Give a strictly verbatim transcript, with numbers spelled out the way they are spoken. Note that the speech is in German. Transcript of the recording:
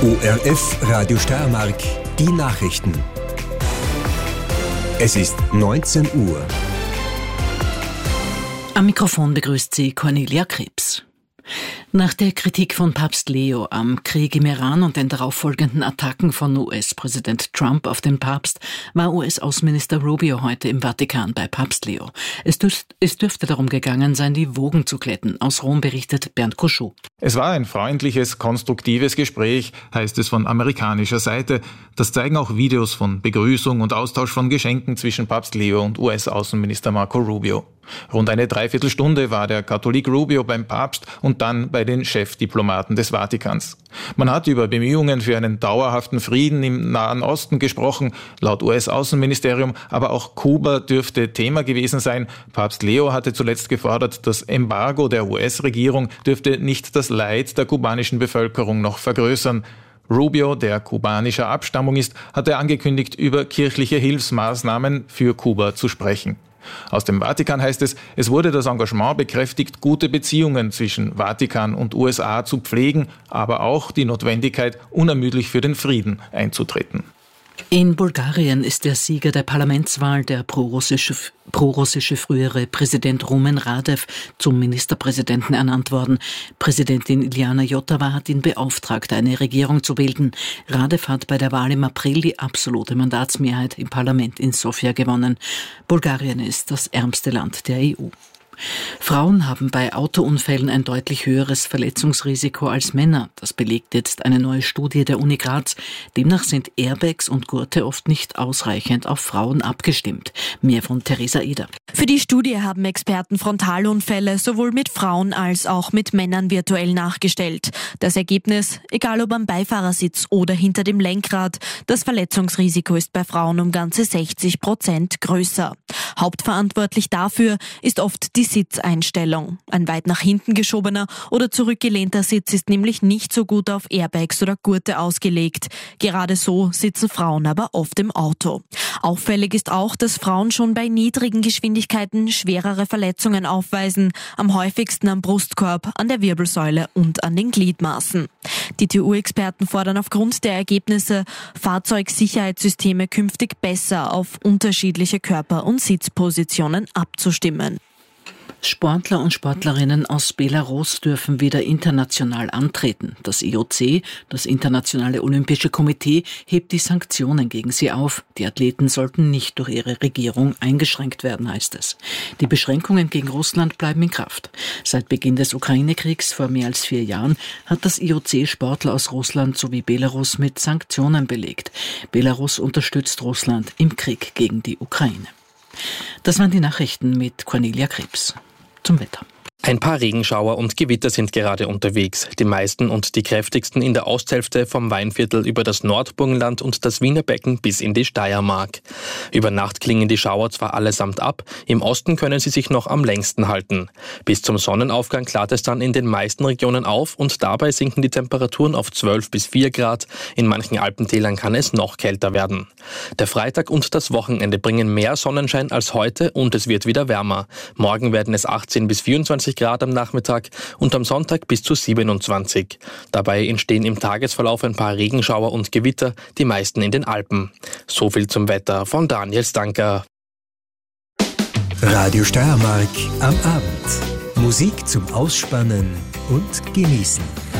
O R F Radio Steiermark, die Nachrichten. Es ist neunzehn Uhr. Am Mikrofon begrüßt sie Cornelia Krebs. Nach der Kritik von Papst Leo am Krieg im Iran und den darauffolgenden Attacken von U S-Präsident Trump auf den Papst war U S-Außenminister Rubio heute im Vatikan bei Papst Leo. Es, dürf, es dürfte darum gegangen sein, die Wogen zu glätten. Aus Rom berichtet Bernd Koschou. Es war ein freundliches, konstruktives Gespräch, heißt es von amerikanischer Seite. Das zeigen auch Videos von Begrüßung und Austausch von Geschenken zwischen Papst Leo und U S-Außenminister Marco Rubio. Rund eine Dreiviertelstunde war der Katholik Rubio beim Papst und dann bei den Chefdiplomaten des Vatikans. Man hat über Bemühungen für einen dauerhaften Frieden im Nahen Osten gesprochen, laut U S-Außenministerium, aber auch Kuba dürfte Thema gewesen sein. Papst Leo hatte zuletzt gefordert, das Embargo der U S-Regierung dürfte nicht das Leid der kubanischen Bevölkerung noch vergrößern. Rubio, der kubanischer Abstammung ist, hatte angekündigt, über kirchliche Hilfsmaßnahmen für Kuba zu sprechen. Aus dem Vatikan heißt es, es wurde das Engagement bekräftigt, gute Beziehungen zwischen Vatikan und U S A zu pflegen, aber auch die Notwendigkeit, unermüdlich für den Frieden einzutreten. In Bulgarien ist der Sieger der Parlamentswahl, der prorussische, prorussische frühere Präsident Rumen Radev, zum Ministerpräsidenten ernannt worden. Präsidentin Iliana Iotova hat ihn beauftragt, eine Regierung zu bilden. Radev hat bei der Wahl im April die absolute Mandatsmehrheit im Parlament in Sofia gewonnen. Bulgarien ist das ärmste Land der E U. Frauen haben bei Autounfällen ein deutlich höheres Verletzungsrisiko als Männer. Das belegt jetzt eine neue Studie der Uni Graz. Demnach sind Airbags und Gurte oft nicht ausreichend auf Frauen abgestimmt. Mehr von Theresa Eder. Für die Studie haben Experten Frontalunfälle sowohl mit Frauen als auch mit Männern virtuell nachgestellt. Das Ergebnis, egal ob am Beifahrersitz oder hinter dem Lenkrad, das Verletzungsrisiko ist bei Frauen um ganze sechzig Prozent größer. Hauptverantwortlich dafür ist oft die Sitzeinstellung. Ein weit nach hinten geschobener oder zurückgelehnter Sitz ist nämlich nicht so gut auf Airbags oder Gurte ausgelegt. Gerade so sitzen Frauen aber oft im Auto. Auffällig ist auch, dass Frauen schon bei niedrigen Geschwindigkeiten schwerere Verletzungen aufweisen, am häufigsten am Brustkorb, an der Wirbelsäule und an den Gliedmaßen. Die T U-Experten fordern aufgrund der Ergebnisse, Fahrzeugsicherheitssysteme künftig besser auf unterschiedliche Körper- und Sitzpositionen abzustimmen. Sportler und Sportlerinnen aus Belarus dürfen wieder international antreten. Das I O C, das Internationale Olympische Komitee, hebt die Sanktionen gegen sie auf. Die Athleten sollten nicht durch ihre Regierung eingeschränkt werden, heißt es. Die Beschränkungen gegen Russland bleiben in Kraft. Seit Beginn des Ukraine-Kriegs vor mehr als vier Jahren hat das I O C Sportler aus Russland sowie Belarus mit Sanktionen belegt. Belarus unterstützt Russland im Krieg gegen die Ukraine. Das waren die Nachrichten mit Cornelia Krebs. Zum Wetter. Ein paar Regenschauer und Gewitter sind gerade unterwegs. Die meisten und die kräftigsten in der Osthälfte vom Weinviertel über das Nordburgenland und das Wiener Becken bis in die Steiermark. Über Nacht klingen die Schauer zwar allesamt ab, im Osten können sie sich noch am längsten halten. Bis zum Sonnenaufgang klart es dann in den meisten Regionen auf und dabei sinken die Temperaturen auf zwölf bis vier Grad. In manchen Alpentälern kann es noch kälter werden. Der Freitag und das Wochenende bringen mehr Sonnenschein als heute und es wird wieder wärmer. Morgen werden es achtzehn bis vierundzwanzig Grad am Nachmittag und am Sonntag bis zu siebenundzwanzig. Dabei entstehen im Tagesverlauf ein paar Regenschauer und Gewitter, die meisten in den Alpen. So viel zum Wetter von Daniel Stanker. Radio Steiermark am Abend. Musik zum Ausspannen und Genießen.